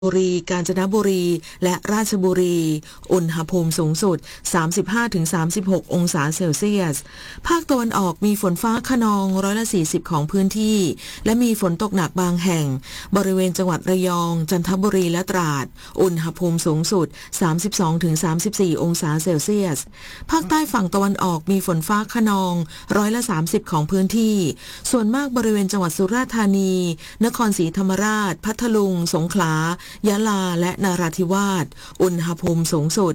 บุรีกาญจนบุรีและราชบุรีอุณหภูมิสูงสุด 35-36 องศาเซลเซียสภาคตะวันออกมีฝนฟ้าคะนอง40%ของพื้นที่และมีฝนตกหนักบางแห่งบริเวณจังหวัดระยองจันทบุรีและตราดอุณหภูมิสูงสุด 32-34 องศาเซลเซียสภาคใต้ฝั่งตะวันออกมีฝนฟ้าคะนอง30%ของพื้นที่ส่วนมากบริเวณจังหวัดสุราษฎร์ธานีนครศรีธรรมราชพัทลุงสงขลายะลาและนราธิวาสอุณหภูมิสูงสุด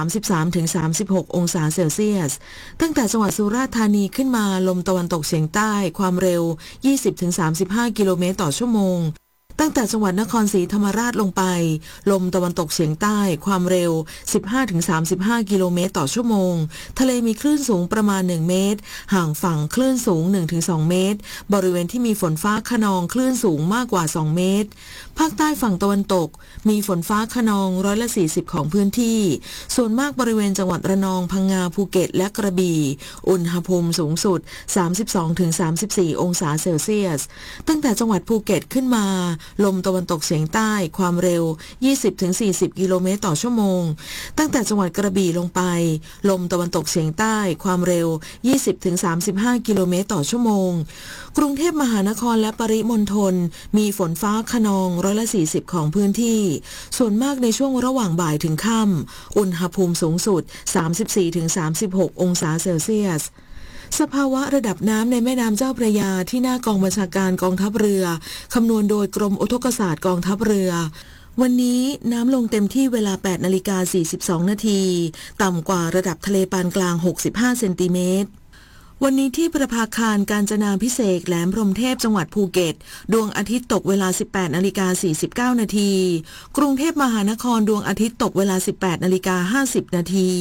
33-36 องศาเซลเซียสตั้งแต่จังหวัดสุราษฎร์ธานีขึ้นมาลมตะวันตกเฉียงใต้ความเร็ว 20-35 กิโลเมตรต่อชั่วโมงตั้งแต่จังหวัดนครศรีธรรมราชลงไปลมตะวันตกเฉียงใต้ความเร็ว 15-35 กิโลเมตรต่อชั่วโมงทะเลมีคลื่นสูงประมาณ1เมตรห่างฝั่งคลื่นสูง 1-2 เมตรบริเวณที่มีฝนฟ้าคะนองคลื่นสูงมากกว่า2เมตรภาคใต้ฝั่งตะวันตกมีฝนฟ้าคะนอง40%ของพื้นที่ส่วนมากบริเวณจังหวัดระนองพังงาภูเก็ตและกระบี่อุณหภูมิสูงสุด 32-34 องศาเซลเซียสตั้งแต่จังหวัดภูเก็ตขึ้นมาลมตะวันตกเฉียงใต้ความเร็ว 20-40 กิโลเมตรต่อชั่วโมงตั้งแต่จังหวัดกระบี่ลงไปลมตะวันตกเฉียงใต้ความเร็ว 20-35 กิโลเมตรต่อชั่วโมงกรุงเทพมหานครและปริมณฑลมีฝนฟ้าคะนอง40%ของพื้นที่ส่วนมากในช่วงระหว่างบ่ายถึงค่ำอุณหภูมิสูงสุด 34-36 องศาเซลเซียสสภาวะระดับน้ำในแม่น้ำเจ้าพระยาที่หน้ากองบัญชาการกองทัพเรือคำนวณโดยกรมอุทกศาสตร์กองทัพเรือวันนี้น้ำลงเต็มที่เวลา 8:42 นาทีต่ำกว่าระดับทะเลปานกลาง65เซนติเมตรวันนี้ที่ประภาคารกาญจนาภิเษกแหลมพรหมเทพจังหวัดภูเก็ตดวงอาทิตย์ตกเวลา 18:49 นาทีกรุงเทพมหานครดวงอาทิตย์ตกเวลา 18:50 นาที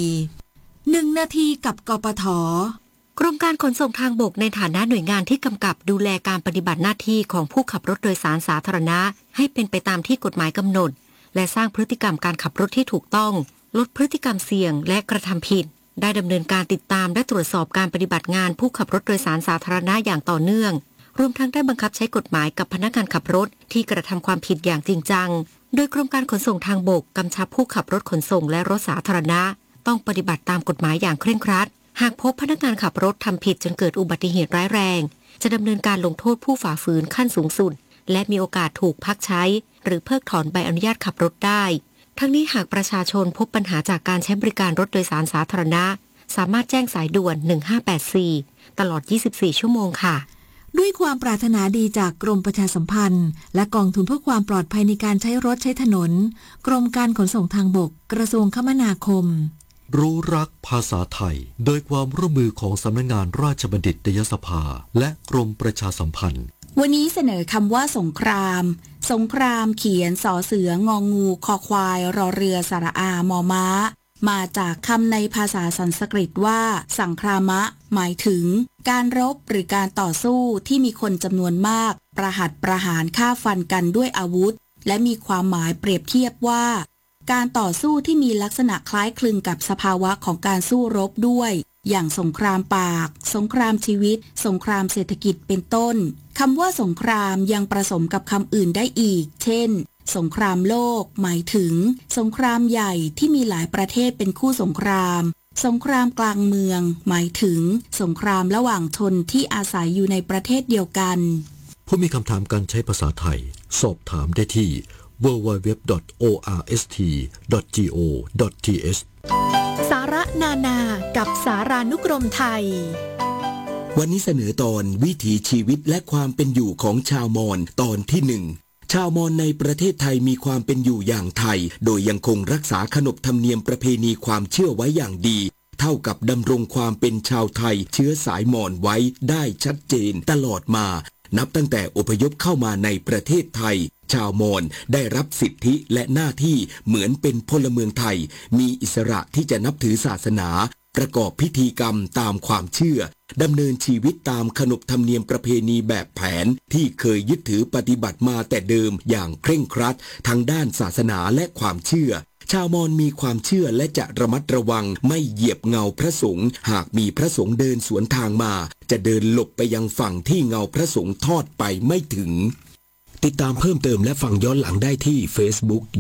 1 นาทีกับกปท. กรมการขนส่งทางบกในฐานะหน่วยงานที่กำกับดูแลการปฏิบัติหน้าที่ของผู้ขับรถโดยสารสาธารณะให้เป็นไปตามที่กฎหมายกำหนดและสร้างพฤติกรรมการขับรถที่ถูกต้องลดพฤติกรรมเสี่ยงและกระทำผิดได้ดำเนินการติดตามและตรวจสอบการปฏิบัติงานผู้ขับรถโดยสารสาธารณะอย่างต่อเนื่องรวมทั้งได้บังคับใช้กฎหมายกับพนักงานขับรถที่กระทำความผิดอย่างจริงจังโดยกรมการขนส่งทางบกกำชับผู้ขับรถขนส่งและรถสาธารณะต้องปฏิบัติตามกฎหมายอย่างเคร่งครัดหากพบพนักงานขับรถทำผิดจนเกิดอุบัติเหตุร้ายแรงจะดำเนินการลงโทษผู้ฝ่าฝืนขั้นสูงสุดและมีโอกาสถูกพักใช้หรือเพิกถอนใบอนุญาตขับรถได้ทั้งนี้หากประชาชนพบปัญหาจากการใช้บริการรถโดยสารสาธารณะสามารถแจ้งสายด่วน1584ตลอด24ชั่วโมงค่ะด้วยความปรารถนาดีจากกรมประชาสัมพันธ์และกองทุนเพื่อความปลอดภัยในการใช้รถใช้ถนนกรมการขนส่งทางบกกระทรวงคมนาคมรู้รักภาษาไทยโดยความร่วมมือของสำนักงานราชบัณฑิตยสภาและกรมประชาสัมพันธ์วันนี้เสนอคำว่าสงครามสงครามเขียนสอเสืององูคอควายรอเรือสระอามอม้ามาจากคำในภาษาสันสกฤตว่าสังครามะหมายถึงการรบหรือการต่อสู้ที่มีคนจำนวนมากประหัตประหารฆ่าฟันกันด้วยอาวุธและมีความหมายเปรียบเทียบว่าการต่อสู้ที่มีลักษณะคล้ายคลึงกับสภาวะของการสู้รบด้วยอย่างสงครามปากสงครามชีวิตสงครามเศรษฐกิจเป็นต้นคำว่าสงครามยังผสมกับคำอื่นได้อีกเช่นสงครามโลกหมายถึงสงครามใหญ่ที่มีหลายประเทศเป็นคู่สงครามสงครามกลางเมืองหมายถึงสงครามระหว่างชนที่อาศัยอยู่ในประเทศเดียวกันผู้มีคำถามการใช้ภาษาไทยสอบถามได้ที่www.orst.go.th สาระนานากับสารานุกรมไทยวันนี้เสนอตอนวิถีชีวิตและความเป็นอยู่ของชาวมอญตอนที่1ชาวมอญในประเทศไทยมีความเป็นอยู่อย่างไทยโดยยังคงรักษาขนบธรรมเนียมประเพณีความเชื่อไว้อย่างดีเท่ากับดำรงความเป็นชาวไทยเชื้อสายมอญไว้ได้ชัดเจนตลอดมานับตั้งแต่อพยพเข้ามาในประเทศไทยชาวมอญได้รับสิทธิและหน้าที่เหมือนเป็นพลเมืองไทยมีอิสระที่จะนับถือศาสนาประกอบพิธีกรรมตามความเชื่อดำเนินชีวิตตามขนบธรรมเนียมประเพณีแบบแผนที่เคยยึดถือปฏิบัติมาแต่เดิมอย่างเคร่งครัดทั้งด้านศาสนาและความเชื่อชาวมอญมีความเชื่อและจะระมัดระวังไม่เหยียบเงาพระสงฆ์หากมีพระสงฆ์เดินสวนทางมาจะเดินหลบไปยังฝั่งที่เงาพระสงฆ์ทอดไปไม่ถึงติดตามเพิ่มเติมและฟังย้อนหลังได้ที่ Facebook